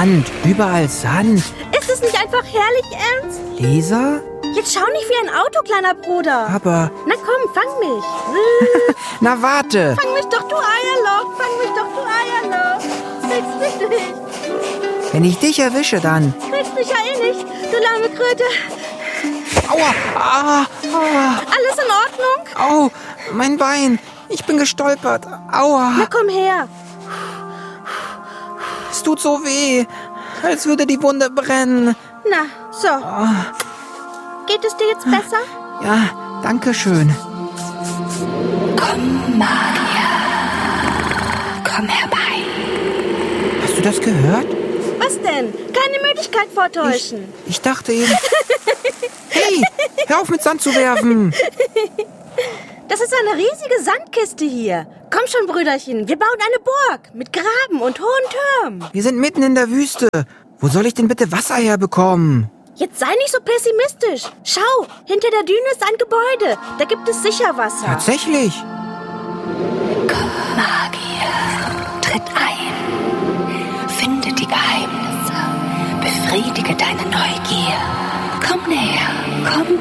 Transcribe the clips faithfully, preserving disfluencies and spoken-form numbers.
Sand, überall Sand. Ist es nicht einfach herrlich, Ernst? Lisa? Jetzt schau nicht wie ein Auto, kleiner Bruder. Aber... Na komm, fang mich. Na warte. Fang mich doch, du Eierloch. Fang mich doch, du Eierloch. Kriegst mich nicht. Wenn ich dich erwische, dann... Kriegst mich ja eh nicht, du lahme Kröte. Aua! Ah, ah. Alles in Ordnung? Au, mein Bein. Ich bin gestolpert. Aua. Na komm her. Es tut so weh, als würde die Wunde brennen. Na, so. Ah. Geht es dir jetzt besser? Ja, danke schön. Komm, Magier. Komm herbei. Hast du das gehört? Was denn? Keine Müdigkeit vortäuschen. Ich, ich dachte eben... Hey, hör auf mit Sand zu werfen. Das ist eine riesige Sandkiste hier. Komm schon, Brüderchen, wir bauen eine Burg mit Graben und hohen Türmen. Wir sind mitten in der Wüste. Wo soll ich denn bitte Wasser herbekommen? Jetzt sei nicht so pessimistisch. Schau, hinter der Düne ist ein Gebäude. Da gibt es sicher Wasser. Tatsächlich? Komm, Magier, tritt ein. Finde die Geheimnisse. Befriedige deine Neugier. Komm näher, komm.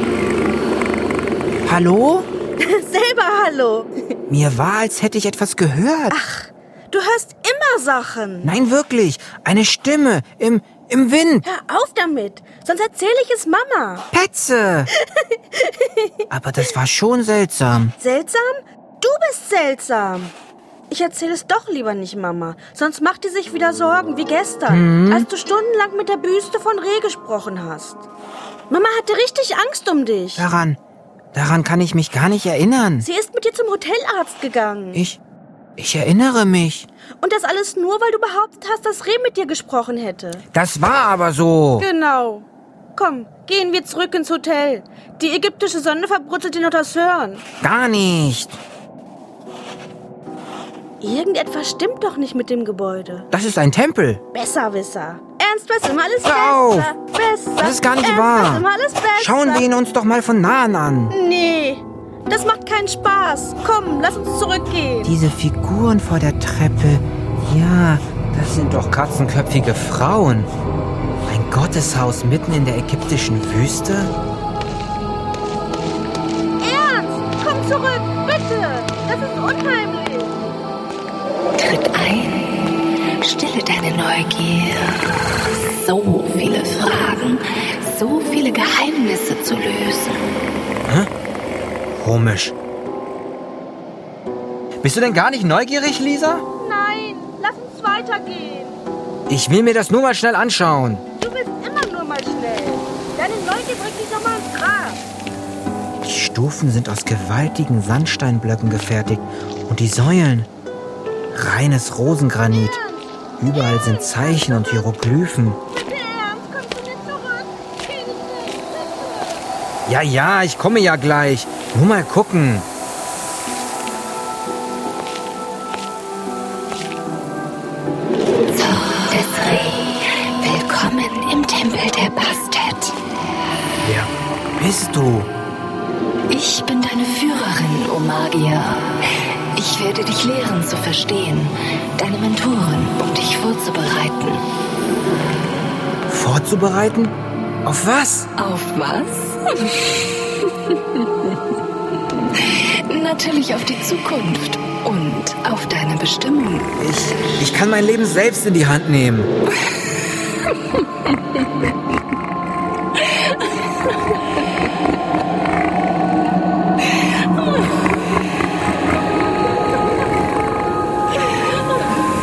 Hallo? Selber hallo. Mir war, als hätte ich etwas gehört. Ach, du hörst immer Sachen. Nein, wirklich. Eine Stimme im, im Wind. Hör auf damit, sonst erzähle ich es Mama. Petze. Aber das war schon seltsam. Seltsam? Du bist seltsam. Ich erzähle es doch lieber nicht Mama, sonst macht die sich wieder Sorgen, wie gestern, Hm? als du stundenlang mit der Büste von Reh gesprochen hast. Mama hatte richtig Angst um dich. Daran, daran kann ich mich gar nicht erinnern. Sie ist mit dir zum Hotelarzt gegangen. Ich, ich erinnere mich. Und das alles nur, weil du behauptet hast, dass Reh mit dir gesprochen hätte. Das war aber so. Genau. Komm, gehen wir zurück ins Hotel. Die ägyptische Sonne verbrutzelt dir noch das Hören. Gar nicht. Irgendetwas stimmt doch nicht mit dem Gebäude. Das ist ein Tempel. Besserwisser. Ernst weiß immer alles Hör auf. besser. Besser. Das ist gar nicht Ernst wahr. weiß immer alles besser. Schauen wir ihn uns doch mal von nahen an. Nee, das macht keinen Spaß. Komm, lass uns zurückgehen. Diese Figuren vor der Treppe, ja, das sind doch katzenköpfige Frauen. Ein Gotteshaus mitten in der ägyptischen Wüste? Ernst, komm zurück, bitte. Das ist unheimlich. Tritt ein, stille deine Neugier. So viele Fragen, so viele Geheimnisse zu lösen. Hä? Komisch. Bist du denn gar nicht neugierig, Lisa? Nein, lass uns weitergehen. Ich will mir das nur mal schnell anschauen. Du bist immer nur mal schnell. Deine Neugier bringt dich doch mal ins Grab. Die Stufen sind aus gewaltigen Sandsteinblöcken gefertigt und die Säulen reines Rosengranit. Überall sind Zeichen und Hieroglyphen. Bitte, Ernst, kommst du nicht zurück? Geh nicht weg, bitte. Ja, ja, ich komme ja gleich. Nur mal gucken. So, Desiree, willkommen im Tempel der Bastet. Wer bist du? Ich bin deine Führerin, o Magier. Ich werde dich lehren zu verstehen, deine Mentorin, um dich vorzubereiten. Vorzubereiten? Auf was? Auf was? Natürlich auf die Zukunft und auf deine Bestimmung. Ich, ich kann mein Leben selbst in die Hand nehmen.